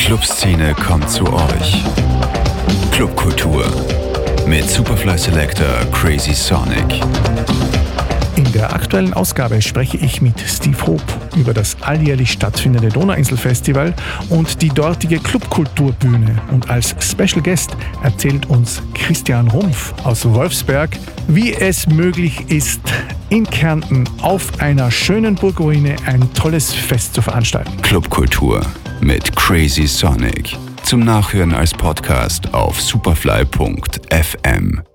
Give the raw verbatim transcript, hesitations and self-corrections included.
Clubszene kommt zu euch. Clubkultur mit Superfly Selector Crazy Sonic. In der aktuellen Ausgabe spreche ich mit Steve Hope über das alljährlich stattfindende Donauinsel-Festival und die dortige Clubkulturbühne. Und als Special Guest erzählt uns Christian Rumpf aus Wolfsberg, wie es möglich ist, in Kärnten auf einer schönen Burgruine ein tolles Fest zu veranstalten. Clubkultur mit Crazy Sonic. Zum Nachhören als Podcast auf superfly punkt f m.